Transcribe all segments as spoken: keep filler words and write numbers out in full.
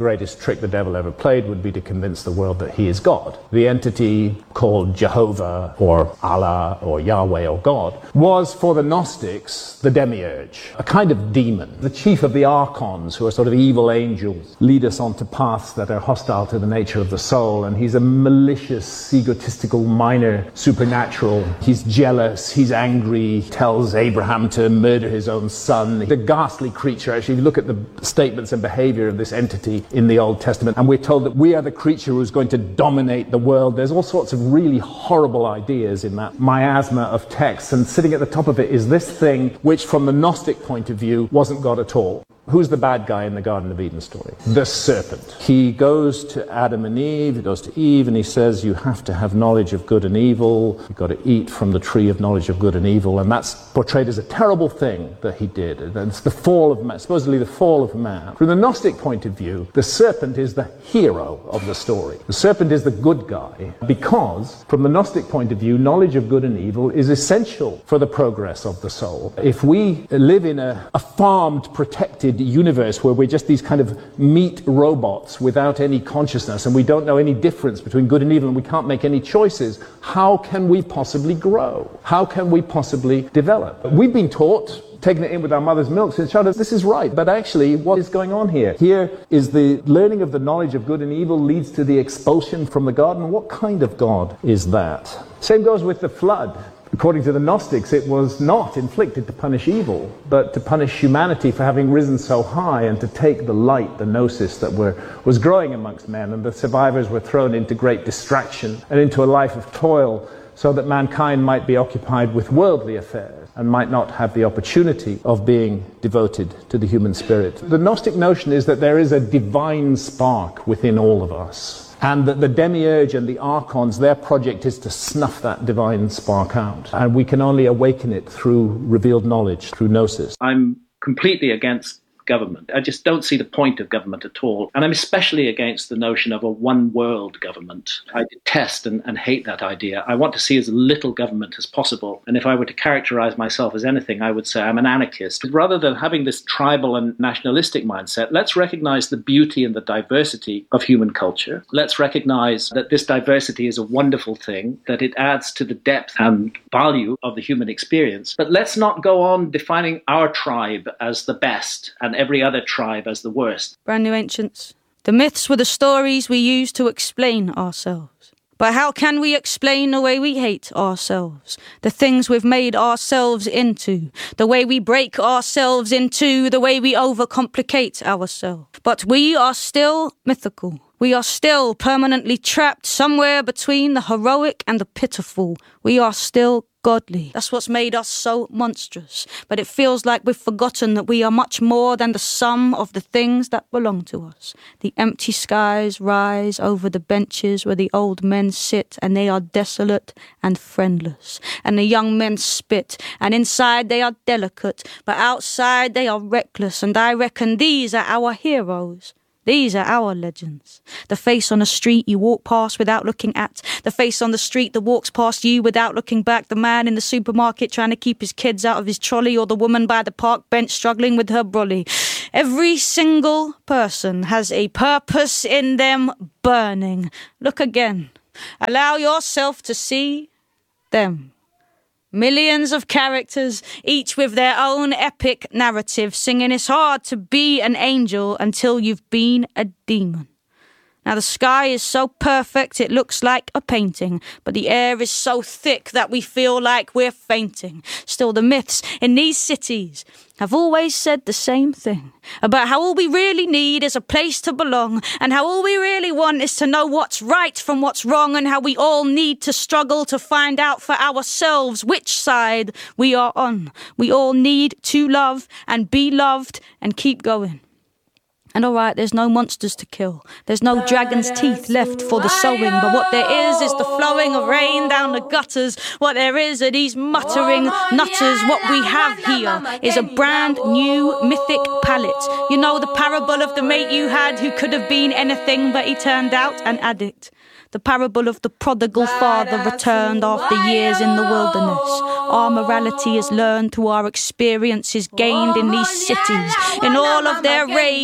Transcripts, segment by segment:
greatest trick the devil ever played would be to convince the world that he is God. The entity called Jehovah or Allah or Yahweh or God was for the Gnostics the demiurge, a kind of demon, the chief of the archons, who are sort of evil angels, lead us onto paths that are hostile to the nature of the soul, and he's a malicious, egotistical, minor supernatural. He's jealous, he's angry, tells Abraham to murder his own son. The ghastly creature, actually, if you look at the statements and behavior of this entity in the Old Testament, and we're told that we are the creature who's going to dominate the world. There's all sorts of really horrible ideas in that miasma of text, and sitting at the top of it is this thing which, from the Gnostic point of view, wasn't God at all. Who's the bad guy in the Garden of Eden story? The serpent. He goes to Adam and Eve, he goes to Eve, and he says, you have to have knowledge of good and evil. You've got to eat from the tree of knowledge of good and evil. And that's portrayed as a terrible thing that he did. And it's the fall of man, supposedly the fall of man. From the Gnostic point of view, the serpent is the hero of the story. The serpent is the good guy because, from the Gnostic point of view, knowledge of good and evil is essential for the progress of the soul. If we live in a, a farmed, protected universe where we're just these kind of meat robots without any consciousness and we don't know any difference between good and evil and we can't make any choices, how can we possibly grow? How can we possibly develop? We've been taught, taking it in with our mother's milk since childhood, this is right. But actually, what is going on here? Here is the learning of the knowledge of good and evil leads to the expulsion from the garden. What kind of God is that? Same goes with the flood. According to the Gnostics, it was not inflicted to punish evil, but to punish humanity for having risen so high and to take the light, the gnosis that were, was growing amongst men, and the survivors were thrown into great distraction and into a life of toil so that mankind might be occupied with worldly affairs and might not have the opportunity of being devoted to the human spirit. The Gnostic notion is that there is a divine spark within all of us, and that the demiurge and the archons, their project is to snuff that divine spark out. And we can only awaken it through revealed knowledge, through gnosis. I'm completely against government. I just don't see the point of government at all. And I'm especially against the notion of a one-world government. I detest and, and hate that idea. I want to see as little government as possible. And if I were to characterize myself as anything, I would say I'm an anarchist. Rather than having this tribal and nationalistic mindset, let's recognize the beauty and the diversity of human culture. Let's recognize that this diversity is a wonderful thing, that it adds to the depth and value of the human experience. But let's not go on defining our tribe as the best and every other tribe as the worst. Brand new ancients. The myths were the stories we use to explain ourselves. But how can we explain the way we hate ourselves? The things we've made ourselves into. The way we break ourselves into. The way we overcomplicate ourselves. But we are still mythical. We are still permanently trapped somewhere between the heroic and the pitiful. We are still godly. That's what's made us so monstrous. But it feels like we've forgotten that we are much more than the sum of the things that belong to us. The empty skies rise over the benches where the old men sit, and they are desolate and friendless. And the young men spit, and inside they are delicate, but outside they are reckless. And I reckon these are our heroes. These are our legends. The face on the street you walk past without looking at. The face on the street that walks past you without looking back. The man in the supermarket trying to keep his kids out of his trolley, or the woman by the park bench struggling with her brolly. Every single person has a purpose in them burning. Look again. Allow yourself to see them. Millions of characters, each with their own epic narrative, singing it's hard to be an angel until you've been a demon. Now the sky is so perfect it looks like a painting, but the air is so thick that we feel like we're fainting. Still, the myths in these cities have always said the same thing, about how all we really need is a place to belong, and how all we really want is to know what's right from what's wrong, and how we all need to struggle to find out for ourselves which side we are on. We all need to love and be loved and keep going. And all right, there's no monsters to kill. There's no dragon's teeth left for the sowing. But what there is is the flowing of rain down the gutters. What there is are these muttering nutters. What we have here is a brand new mythic palette. You know, the parable of the mate you had who could have been anything, but he turned out an addict. The parable of the prodigal father returned after years in the wilderness. Our morality is learned through our experiences gained in these cities, in all of their rage and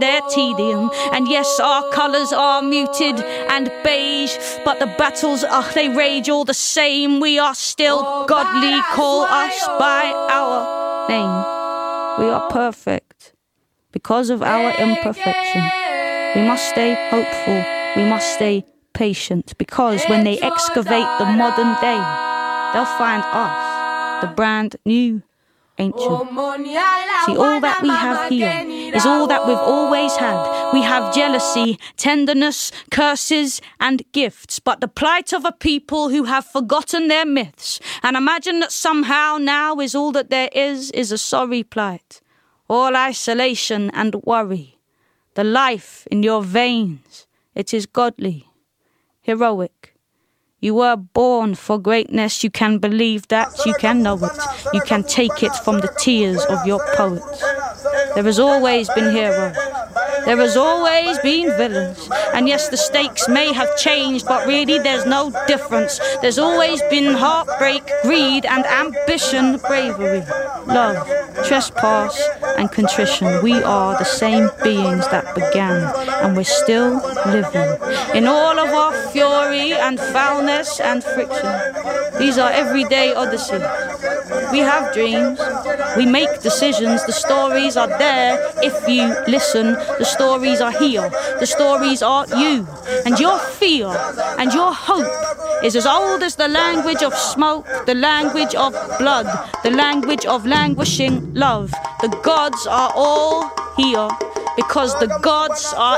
their tedium. And yes, our colours are muted and beige, but the battles, are they rage all the same. We are still godly, call us by our name. We are perfect because of our imperfection. We must stay hopeful, we must stay patient, because when they excavate the modern day, they'll find us, the brand new ancient. See, all that we have here is all that we've always had. We have jealousy, tenderness, curses and gifts, but the plight of a people who have forgotten their myths and imagine that somehow now is all that there is, is a sorry plight. All isolation and worry. The life in your veins, it is godly, heroic. You were born for greatness, you can believe that, you can know it, you can take it from the tears of your poets. There has always been heroes, there has always been villains, and yes, the stakes may have changed, but really there's no difference. There's always been heartbreak, greed and ambition, bravery, love, trespass and contrition. We are the same beings that began, and we're still living in all of our fury and foulness and friction. These are everyday odysseys. We have dreams, we make decisions, the stories are there if you listen, the stories are here, the stories are you, and your fear and your hope is as old as the language of smoke, the language of blood, the language of languishing love. The gods are all here because the gods are